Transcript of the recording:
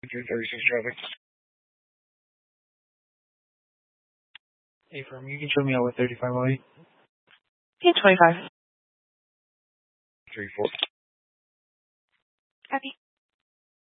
236 traffic. Hey, firm, you can show me out with 3508. Okay, 25. 34. Copy.